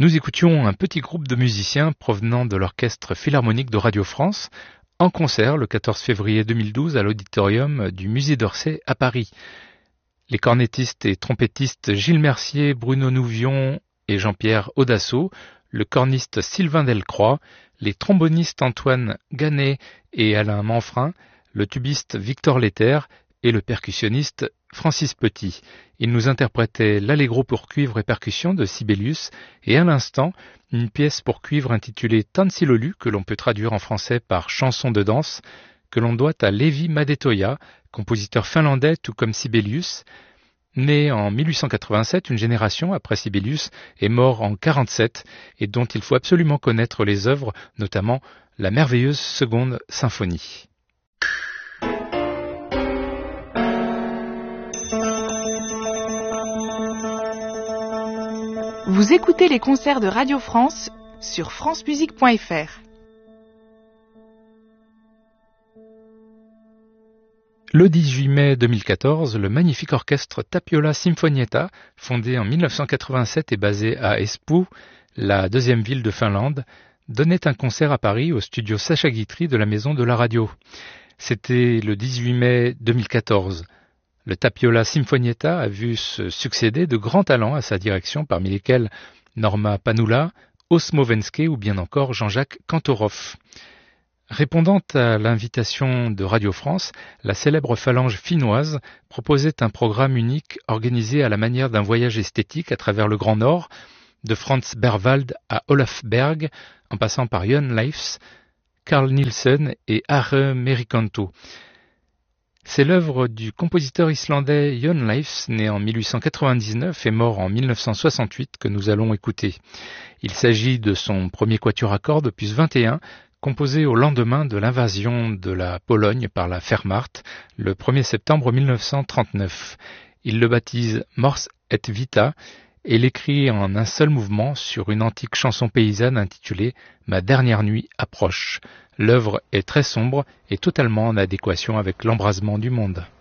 Nous écoutions un petit groupe de musiciens provenant de l'Orchestre Philharmonique de Radio France en concert le 14 février 2012 à l'auditorium du Musée d'Orsay à Paris. Les cornettistes et trompettistes Gilles Mercier, Bruno Nouvion et Jean-Pierre Audasso, le corniste Sylvain Delcroix, les trombonistes Antoine Ganet et Alain Manfrin, le tubiste Victor Letter et le percussionniste Francis Petit. Ils nous interprétaient l'Allegro pour cuivre et percussion de Sibelius et à l'instant, une pièce pour cuivre intitulée Tansilolu, que l'on peut traduire en français par chanson de danse, que l'on doit à Levi Madetoja, compositeur finlandais tout comme Sibelius. Né en 1887, une génération après Sibelius, est mort en 47 et dont il faut absolument connaître les œuvres, notamment la merveilleuse seconde symphonie. Vous écoutez les concerts de Radio France sur francemusique.fr. Le 18 mai 2014, le magnifique orchestre Tapiola Sinfonietta, fondé en 1987 et basé à Espoo, la deuxième ville de Finlande, donnait un concert à Paris au studio Sacha Guitry de la Maison de la Radio. C'était le 18 mai 2014. Le Tapiola Sinfonietta a vu se succéder de grands talents à sa direction, parmi lesquels Norma Panula, Osmo Venske ou bien encore Jean-Jacques Kantorov. Répondant à l'invitation de Radio France, la célèbre phalange finnoise proposait un programme unique organisé à la manière d'un voyage esthétique à travers le Grand Nord, de Franz Berwald à Olaf Berg, en passant par Jon Leifs, Carl Nielsen et Are Merikanto. C'est l'œuvre du compositeur islandais Jon Leifs, né en 1899 et mort en 1968, que nous allons écouter. Il s'agit de son premier quatuor à cordes, opus 21, composé au lendemain de l'invasion de la Pologne par la Wehrmacht, le 1er septembre 1939. Il le baptise Mors et Vita et l'écrit en un seul mouvement sur une antique chanson paysanne intitulée « Ma dernière nuit approche ». L'œuvre est très sombre et totalement en adéquation avec l'embrasement du monde.